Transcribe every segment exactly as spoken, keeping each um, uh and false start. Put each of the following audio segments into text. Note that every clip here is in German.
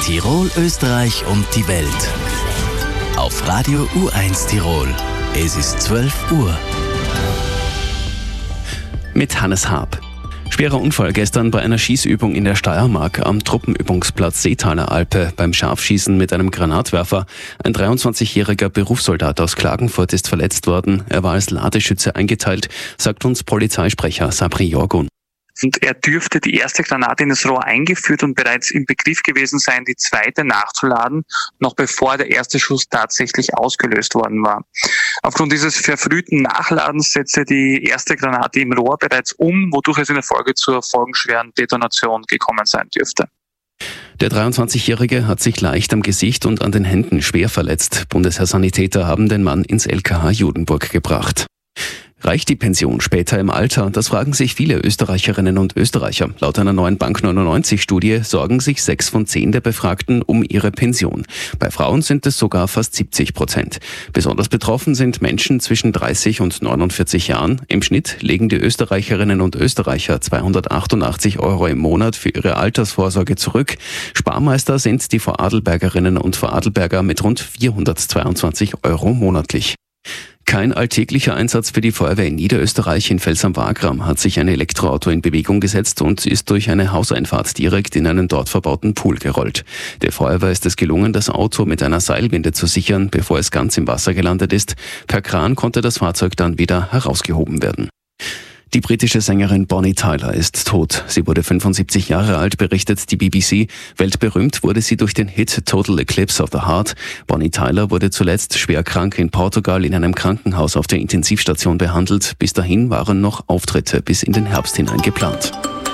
Tirol, Österreich und die Welt. Auf Radio U eins Tirol. Es ist zwölf Uhr. Mit Hannes Haab. Schwerer Unfall gestern bei einer Schießübung in der Steiermark am Truppenübungsplatz Seetaler Alpe beim Scharfschießen mit einem Granatwerfer. Ein dreiundzwanzigjähriger Berufssoldat aus Klagenfurt ist verletzt worden. Er war als Ladeschütze eingeteilt, sagt uns Polizeisprecher Sabri Jorgun. Und er dürfte die erste Granate in das Rohr eingeführt und bereits im Begriff gewesen sein, die zweite nachzuladen, noch bevor der erste Schuss tatsächlich ausgelöst worden war. Aufgrund dieses verfrühten Nachladens setzte die erste Granate im Rohr bereits um, wodurch es in der Folge zur folgenschweren Detonation gekommen sein dürfte. Der dreiundzwanzigjährige hat sich leicht am Gesicht und an den Händen schwer verletzt. Bundesheer-Sanitäter haben den Mann ins L K H Judenburg gebracht. Reicht die Pension später im Alter? Das fragen sich viele Österreicherinnen und Österreicher. Laut einer neuen Bank neunundneunzig-Studie sorgen sich sechs von zehn der Befragten um ihre Pension. Bei Frauen sind es sogar fast siebzig Prozent. Besonders betroffen sind Menschen zwischen dreißig und neunundvierzig Jahren. Im Schnitt legen die Österreicherinnen und Österreicher zweihundertachtundachtzig Euro im Monat für ihre Altersvorsorge zurück. Sparmeister sind die Vorarlbergerinnen und Vorarlberger mit rund vierhundertzweiundzwanzig Euro monatlich. Kein alltäglicher Einsatz für die Feuerwehr in Niederösterreich. In Fels am Wagram hat sich ein Elektroauto in Bewegung gesetzt und ist durch eine Hauseinfahrt direkt in einen dort verbauten Pool gerollt. Der Feuerwehr ist es gelungen, das Auto mit einer Seilwinde zu sichern, bevor es ganz im Wasser gelandet ist. Per Kran konnte das Fahrzeug dann wieder herausgehoben werden. Die britische Sängerin Bonnie Tyler ist tot. Sie wurde fünfundsiebzig Jahre alt, berichtet die B B C. Weltberühmt wurde sie durch den Hit Total Eclipse of the Heart. Bonnie Tyler wurde zuletzt schwer krank in Portugal in einem Krankenhaus auf der Intensivstation behandelt. Bis dahin waren noch Auftritte bis in den Herbst hinein geplant.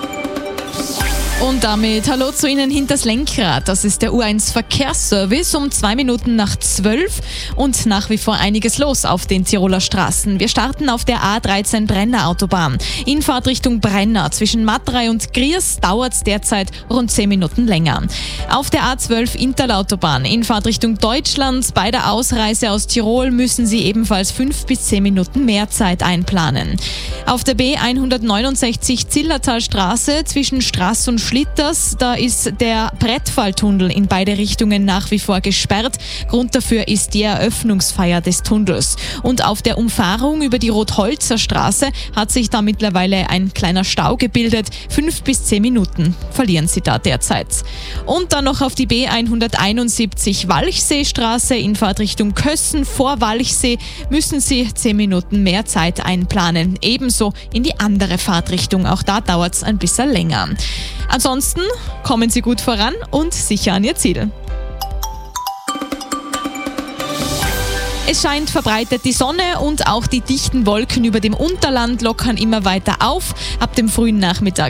Und damit hallo zu Ihnen hinters Lenkrad. Das ist der U eins Verkehrsservice um zwei Minuten nach zwölf und nach wie vor einiges los auf den Tiroler Straßen. Wir starten auf der A dreizehn Brenner Autobahn. In Fahrtrichtung Brenner zwischen Matrei und Griers dauert es derzeit rund zehn Minuten länger. Auf der A zwölf Interlautobahn in Fahrtrichtung Deutschland bei der Ausreise aus Tirol müssen Sie ebenfalls fünf bis zehn Minuten mehr Zeit einplanen. Auf der B hundertneunundsechzig Zillertalstraße zwischen Straß und Schlitters, da ist der Brettfalltunnel in beide Richtungen nach wie vor gesperrt. Grund dafür ist die Eröffnungsfeier des Tunnels. Und auf der Umfahrung über die Rotholzer Straße hat sich da mittlerweile ein kleiner Stau gebildet. Fünf bis zehn Minuten verlieren Sie da derzeit. Und dann noch auf die B hunderteinundsiebzig Walchseestraße in Fahrtrichtung Kössen vor Walchsee müssen Sie zehn Minuten mehr Zeit einplanen. Ebenso in die andere Fahrtrichtung. Auch da dauert es ein bisschen länger. Ansonsten kommen Sie gut voran und sicher an Ihr Ziel. Es scheint verbreitet die Sonne und auch die dichten Wolken über dem Unterland lockern immer weiter auf. Ab dem frühen Nachmittag